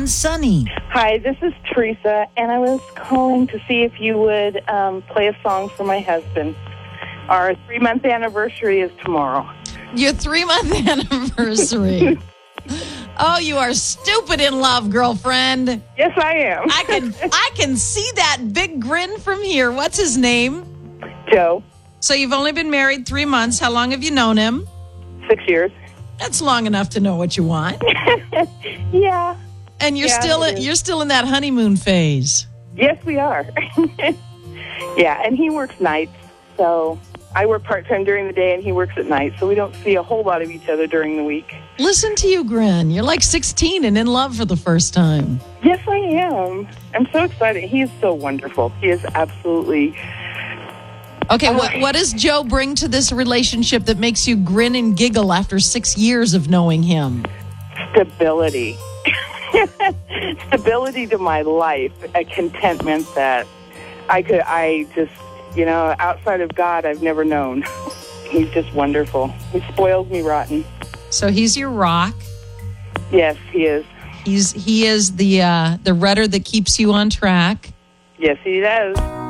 on Sunny. Hi, this is Teresa, and I was calling to see if you would play a song for my husband. Our 3-month anniversary is tomorrow. Your 3-month anniversary. Oh, you are stupid in love, girlfriend. Yes, I am. I can see that big grin from here. What's his name? Joe, So you've only been married 3 months. How long have you known him? 6 years. That's long enough to know what you want. Yeah. And you're Yeah, still in that honeymoon phase. Yes, we are. Yeah, and he works nights, so I work part-time during the day, and he works at night, so we don't see a whole lot of each other during the week. Listen to you grin. You're like 16 and in love for the first time. Yes, I am. I'm so excited. He is so wonderful. He is absolutely... Okay, what does Joe bring to this relationship that makes you grin and giggle after 6 years of knowing him? Stability. Stability to my life, a contentment that outside of God, I've never known. He's just wonderful. He spoils me rotten. So he's your rock. Yes, he is. He is the rudder that keeps you on track. Yes, he does.